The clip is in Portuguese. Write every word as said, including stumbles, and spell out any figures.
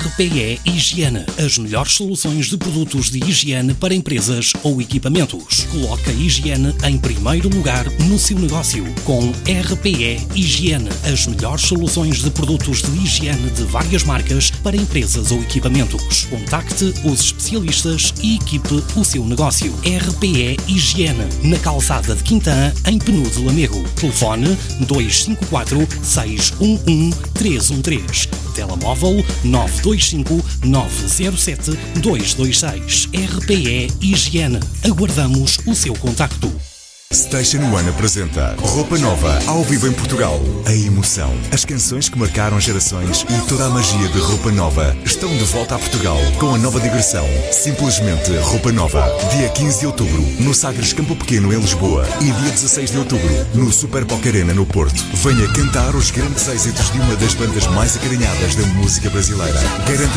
R P E Higiene, as melhores soluções de produtos de higiene para empresas ou equipamentos. Coloque a higiene em primeiro lugar no seu negócio. Com R P E Higiene, as melhores soluções de produtos de higiene de várias marcas para empresas ou equipamentos. Contacte os especialistas e equipe o seu negócio. R P E Higiene, na calçada de Quintã, em Penudo de Lamego. Telefone dois cinco quatro, seis um um, três um três. Telemóvel nove dois cinco, nove zero sete, dois dois seis. R P E Higiene. Aguardamos o seu contacto. Station One apresenta Roupa Nova, ao vivo em Portugal. A emoção, as canções que marcaram gerações e toda a magia de Roupa Nova estão de volta a Portugal com a nova digressão. Simplesmente Roupa Nova. Dia quinze de outubro, no Sagres Campo Pequeno, em Lisboa. E dia dezasseis de outubro, no Super Boca Arena, no Porto. Venha cantar os grandes êxitos de uma das bandas mais acarinhadas da música brasileira. Garanta